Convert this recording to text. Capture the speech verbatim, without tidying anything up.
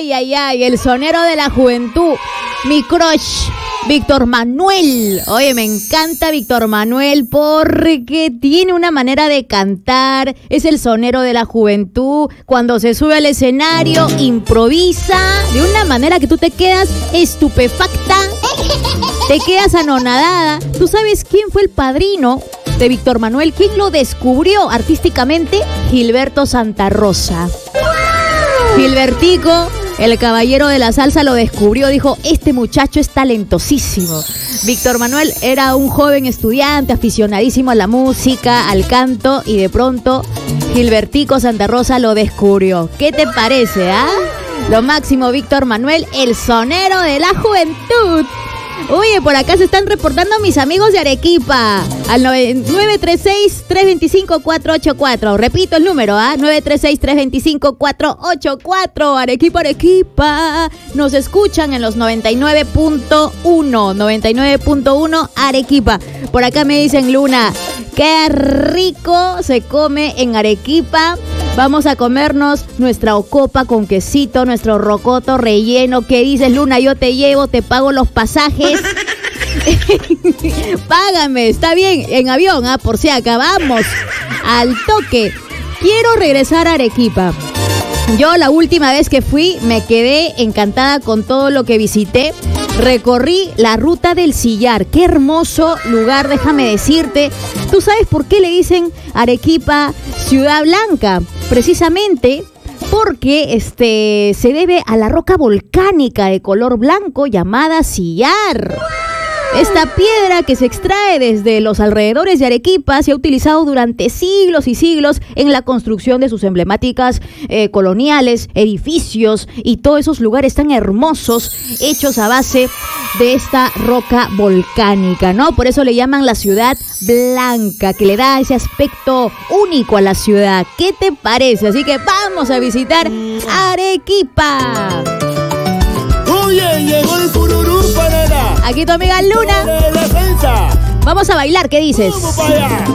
Ay, ay, ay, el sonero de la juventud, mi crush, Víctor Manuel. Oye, me encanta Víctor Manuel porque tiene una manera de cantar, es el sonero de la juventud. Cuando se sube al escenario, improvisa de una manera que tú te quedas estupefacta, te quedas anonadada. ¿Tú sabes quién fue el padrino de Víctor Manuel? ¿Quién lo descubrió artísticamente? Gilberto Santa Rosa. Gilbertico, el caballero de la salsa, lo descubrió, dijo, este muchacho es talentosísimo. Víctor Manuel era un joven estudiante, aficionadísimo a la música, al canto, y de pronto Gilbertico Santa Rosa lo descubrió. ¿Qué te parece, ah? Lo máximo, Víctor Manuel, el sonero de la juventud. Oye, por acá se están reportando mis amigos de Arequipa al nueve tres seis, tres dos cinco, cuatro ocho cuatro. Repito el número, ¿ah? nueve tres seis, tres dos cinco, cuatro ocho cuatro. Arequipa, Arequipa. Nos escuchan en los noventa y nueve punto uno. noventa y nueve punto uno Arequipa. Por acá me dicen, Luna, qué rico se come en Arequipa. Vamos a comernos nuestra ocopa con quesito, nuestro rocoto relleno. ¿Qué dices, Luna? Yo te llevo, te pago los pasajes. Págame, está bien, en avión, ah, por si acá, vamos, al toque. Quiero regresar a Arequipa. Yo la última vez que fui me quedé encantada con todo lo que visité. Recorrí la ruta del Sillar. Qué hermoso lugar, déjame decirte. ¿Tú sabes por qué le dicen Arequipa Ciudad Blanca? Precisamente porque este, se debe a la roca volcánica de color blanco llamada sillar. Esta piedra, que se extrae desde los alrededores de Arequipa, se ha utilizado durante siglos y siglos en la construcción de sus emblemáticas eh, coloniales, edificios y todos esos lugares tan hermosos hechos a base de esta roca volcánica, ¿no? Por eso le llaman la Ciudad Blanca, que le da ese aspecto único a la ciudad. ¿Qué te parece? Así que vamos a visitar Arequipa. Oye, llegó el cururú para Aquí tu amiga Luna. Vamos a bailar, ¿qué dices? Vamos para allá.